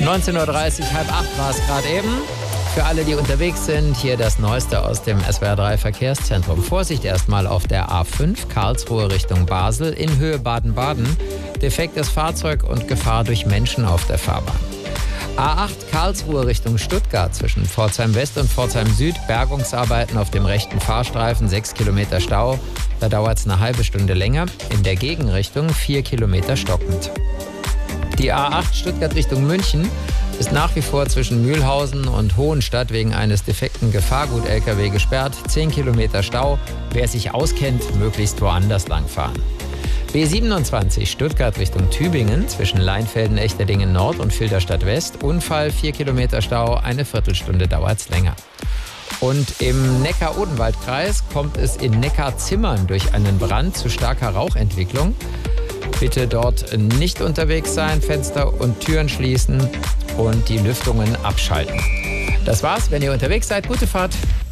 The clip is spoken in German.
19.30 Uhr, halb acht war es gerade eben. Für alle, die unterwegs sind, hier das Neueste aus dem SWR3 Verkehrszentrum. Vorsicht erstmal auf der A5, Karlsruhe Richtung Basel, in Höhe Baden-Baden. Defektes Fahrzeug und Gefahr durch Menschen auf der Fahrbahn. A8 Karlsruhe Richtung Stuttgart zwischen Pforzheim West und Pforzheim Süd. Bergungsarbeiten auf dem rechten Fahrstreifen, 6 Kilometer Stau. Da dauert es eine halbe Stunde länger. In der Gegenrichtung 4 Kilometer stockend. Die A8 Stuttgart Richtung München ist nach wie vor zwischen Mühlhausen und Hohenstadt wegen eines defekten Gefahrgut-LKW gesperrt. 10 Kilometer Stau. Wer sich auskennt, möglichst woanders langfahren. B27 Stuttgart Richtung Tübingen zwischen Leinfelden, Echterdingen Nord und Filderstadt West. Unfall, 4 Kilometer Stau, eine Viertelstunde dauert es länger. Und im Neckar-Odenwald-Kreis kommt es in Neckarzimmern durch einen Brand zu starker Rauchentwicklung. Bitte dort nicht unterwegs sein, Fenster und Türen schließen und die Lüftungen abschalten. Das war's, wenn ihr unterwegs seid, gute Fahrt.